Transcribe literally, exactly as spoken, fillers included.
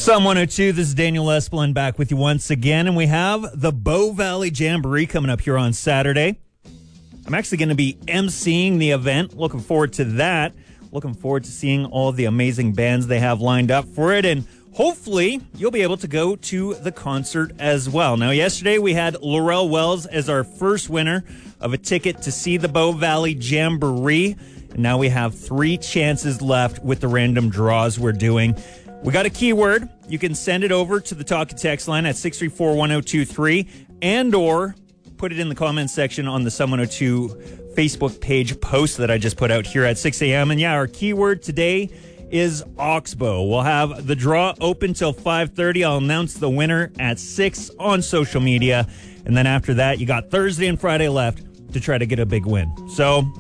Psalm one oh two, this is Daniel Esplin back with you once again, and we have the Bow Valley Jamboree coming up here on Saturday. I'm actually going to be emceeing the event. Looking forward to that. Looking forward to seeing all the amazing bands they have lined up for it, and hopefully you'll be able to go to the concert as well. Now, yesterday we had Laurel Wells as our first winner of a ticket to see the Bow Valley Jamboree, and now we have three chances left with the random draws we're doing. We got a keyword. You can send it over to the talk and text line at six three four, one oh two three and or put it in the comments section on the Psalm one oh two Facebook page post that I just put out here at six a.m. And yeah, our keyword today is Oxbow. We'll have the draw open till five thirty. I'll announce the winner at six on social media. And then after that, you got Thursday and Friday left to try to get a big win. So